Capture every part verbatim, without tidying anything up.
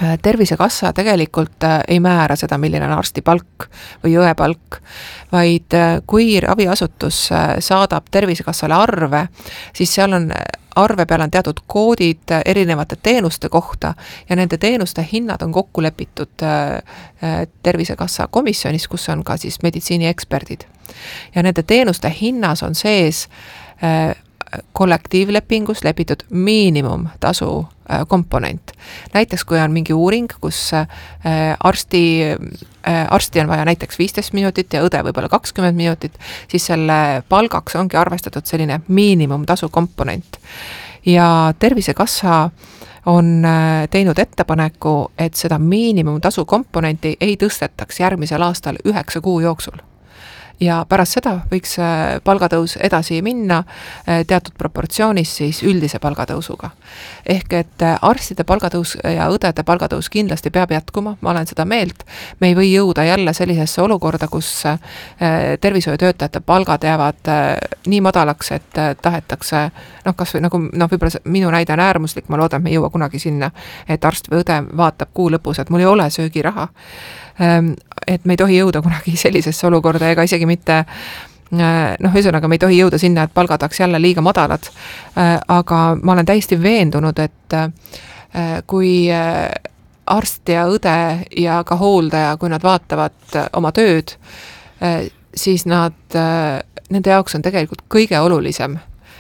Tervisekassa tegelikult ei määra seda, milline on arsti palk või õe palk, vaid kui raviasutus saadab Tervisekassale arve, siis seal on arve peal on teatud koodid erinevate teenuste kohta ja nende teenuste hinnad on kokku lepitud Tervisekassa komisjonis, kus on ka siis meditsiinieksperdid. Ja nende teenuste hinnas on sees kollektiivlepingus lepitud miinimumtasu komponent. Näiteks kui on mingi uuring, kus arsti, arsti on vaja näiteks viisteist minutit ja õde võib-olla kakskümmend minutit, siis selle palgaks ongi arvestatud selline miinimumtasu komponent. Ja Tervisekassa on teinud ettepaneku, et seda miinimumtasu komponenti ei tõstetaks järgmisel aastal üheksa kuu jooksul. Ja pärast seda võiks palgatõus edasi minna teatud proportsioonis siis üldise palgatõusuga. Ehk et arstide palgatõus ja õdede palgatõus kindlasti peab jätkuma, ma olen seda meelt. Me ei või jõuda jälle sellisesse olukorda, kus tervishoiutöötajate palgad jäävad nii madalaks, et tahetakse, noh kas või nagu noh, võib-olla minu näide on äärmuslik, ma loodan, et me ei jõua kunagi sinna, et arst või õde vaatab kuu lõpus, et mul ei ole söögiraha. Et me ei tohi jõuda kunagi sellisesse olukorda ega isegi mitte, noh, ühesõnaga me ei tohi jõuda sinna, et palgad oleks jälle liiga madalad, aga ma olen täiesti veendunud, et kui arst ja õde ja ka hooldaja, kui nad vaatavad oma tööd, siis nad, nende jaoks on tegelikult kõige olulisem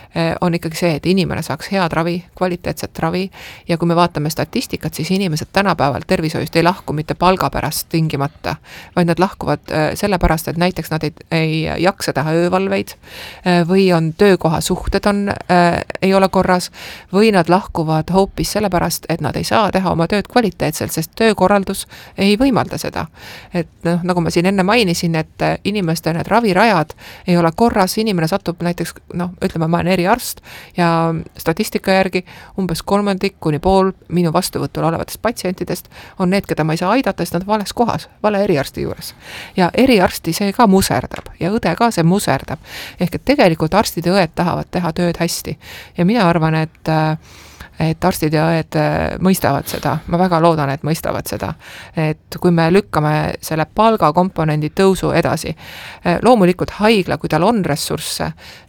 on ikkagi see, et inimene saaks head ravi, kvaliteetset ravi ja kui me vaatame statistikat, siis inimesed tänapäeval tervishoiust ei lahku mitte palga pärast tingimata, vaid nad lahkuvad sellepärast, et näiteks nad ei, ei jaksa teha öövalveid või on töökoha suhted on, äh, ei ole korras või nad lahkuvad hoopis sellepärast, et nad ei saa teha oma tööd kvaliteetselt, sest töökorraldus ei võimalda seda. Et noh, nagu ma siin enne mainisin, et inimeste need ravirajad ei ole korras, inimene satub näiteks, noh, ütleme, ma olen eri arst ja statistika järgi umbes kolmandik kuni pool minu vastuvõtul olevatest patsientidest on need, keda ma ei saa aidata, sest nad vales kohas, vale eriarsti juures. Ja eriarsti see ka muserdab ja õde ka see muserdab. Ehk et tegelikult arstid ja õed tahavad teha tööd hästi. Ja mina arvan, et et arstid ja õed mõistavad seda, ma väga loodan, et mõistavad seda, et kui me lükkame selle palgakomponendi tõusu edasi, loomulikult haigla, kui tal on ressursse,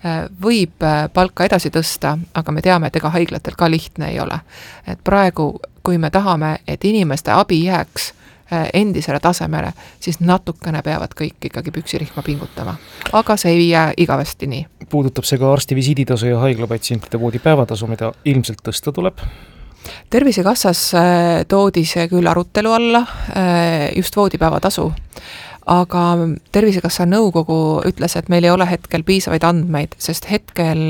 võib palka edasi tõsta, aga me teame, et ega haiglatel ka lihtne ei ole. Et praegu, kui me tahame, et inimeste abi jääks endisele tasemele, siis natukene peavad kõik ikkagi püksirihma pingutama. Aga see ei jää igavesti nii. Puudutab see ka arsti visiiditasu ja haiglapatsientide voodipäevatasu, mida ilmselt tõsta tuleb? Tervisekassas toodi see küll arutelu alla, just voodipäevatasu. Aga Tervisekassa nõukogu ütles, et meil ei ole hetkel piisavaid andmeid, sest hetkel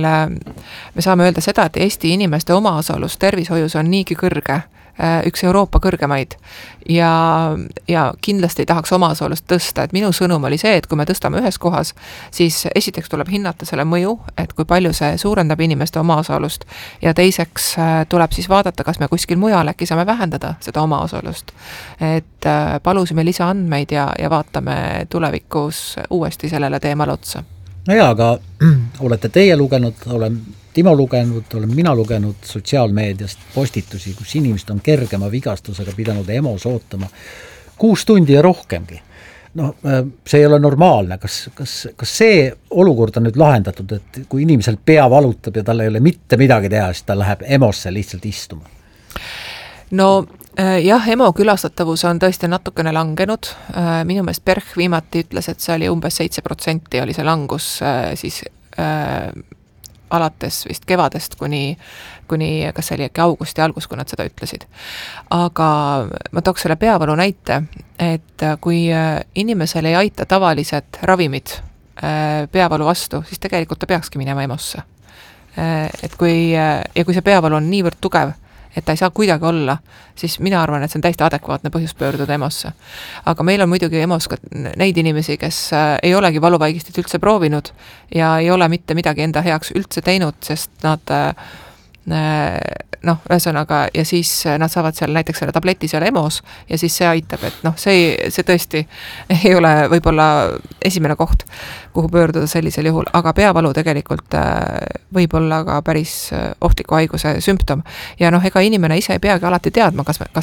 me saame öelda seda, et Eesti inimeste omaosalus tervishoius on niigi kõrge, üks Euroopa kõrgemaid ja, ja kindlasti ei tahaks omaosalust tõsta, et minu sõnum oli see, et kui me tõstame ühes kohas, siis esiteks tuleb hinnata selle mõju, et kui palju see suurendab inimeste omaosalust ja teiseks tuleb siis vaadata, kas me kuskil mujal äkki saame vähendada seda omaosalust. Et palusime lisaandmeid ja, ja vaatame tulevikus uuesti sellele teemale otsa. No jaa, aga olete teie lugenud, olen Timo lugenud, olen mina lugenud sotsiaalmeediast postitusi, kus inimesed on kergema vigastusega pidanud EMO-s ootama kuus tundi ja rohkemgi. No, see ei ole normaalne. Kas, kas, kas see olukord on nüüd lahendatud, et kui inimesel pea valutab ja tal ei ole mitte midagi teha, siis ta läheb EMO-sse lihtsalt istuma? No jah, EMO külastatavus on tõesti natukene langenud. Minu meelest Perh viimati ütles, et see oli umbes seitse protsenti oli see langus siis alates vist kevadest kuni, kuni kas see oli äkki augusti algus, kui nad seda ütlesid. Aga ma tooks selle peavalu näite, et kui inimesel ei aita tavalised ravimid peavalu vastu, siis tegelikult ta peakski minema EMO-sse. Et kui, ja kui see peavalu on niivõrd tugev, et ta ei saa kuidagi olla, siis mina arvan, et see on täiesti adekvaatne põhjus pöörduda EMO-sse. Aga meil on muidugi EMO-s ka neid inimesi, kes ei olegi valuvaigistit üldse proovinud ja ei ole mitte midagi enda heaks üldse teinud, sest nad noh, ühesõnaga ja siis nad saavad seal näiteks selle tableti seal EMO-s ja siis see aitab, et noh, see, see tõesti ei ole võib-olla esimene koht, kuhu pöörduda sellisel juhul, aga peavalu tegelikult võib olla ka päris ohtliku haiguse sümptom. Ja noh, ega inimene ise ei peagi alati teadma, kas, kas